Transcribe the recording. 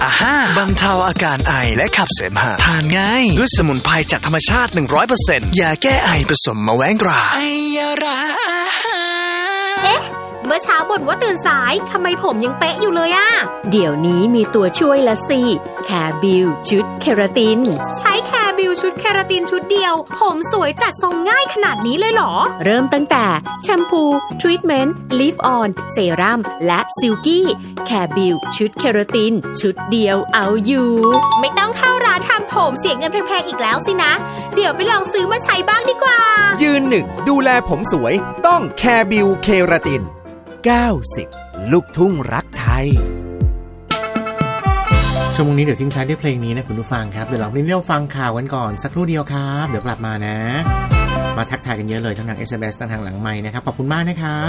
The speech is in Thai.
อาฮ่าบรรเทาอาการไอและขับเสมหะทานง่ายด้วยสมุนไพรจากธรรมชาติ 100% ยาแก้ไอผสมมะแว้งตราไอยาราเอ๊ะเมื่อเช้าบ่นว่าตื่นสายทำไมผมยังเป๊ะอยู่เลยอะเดี๋ยวนี้มีตัวช่วยละสิแคบิวชุดเคราตินใช้แคบิวชุดเคราตินชุดเดียวผมสวยจัดทรงง่ายขนาดนี้เลยเหรอเริ่มตั้งแต่แชมพูทรีทเมนต์ลิฟออนเซรั่มและซิลกี้แคบิวชุดเคราตินชุดเดียวเอาอยู่ไม่ต้องเข้าร้านทำผมเสียเงินแพงๆอีกแล้วสินะเดี๋ยวไปลองซื้อมาใช้บ้างดีกว่ายืนหนึ่งดูแลผมสวยต้องแคบิวเคราติน90ลูกทุ่งรักไทยชั่วโมงนี้เดี๋ยวทิ้งท้ายด้วยเพลงนี้นะคุณผู้ฟังครับเดี๋ยวเราเรียกฟังข่าวกันก่อนสักครู่เดียวครับเดี๋ยวกลับมานะมาทักทายกันเยอะเลยทั้งทาง SMS ทั้งทางหลังไมค์นะครับขอบคุณมากนะครับ